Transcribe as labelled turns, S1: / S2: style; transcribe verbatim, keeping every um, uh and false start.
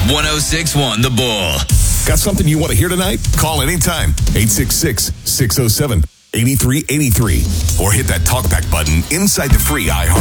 S1: one oh six point one The Bull.
S2: Got something you want to hear tonight? Call anytime. eight six six, six oh seven, eight three eight three. Or hit that talkback button inside the free iHeart